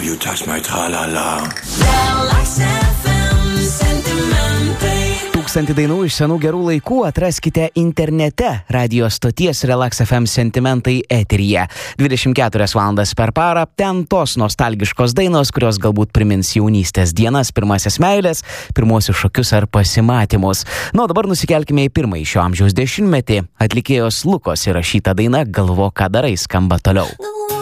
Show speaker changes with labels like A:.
A: you touch my tra-la-la.
B: Relax FM sentimentai.
C: 1000 dainų iš senų gerų laikų atraskite internete radio stoties Relax FM sentimentai eteryje. 24 valandas per parą, ten tos nostalgiškos dainos, kurios galbūt primins jaunystės dienas, pirmasis meilės, pirmosius šokius ar pasimatymus. O dabar nusikelkime į pirmąjį šio amžiaus dešimtmetį. Atlikėjos Lukos įrašyta daina Galvok ką darai skamba toliau.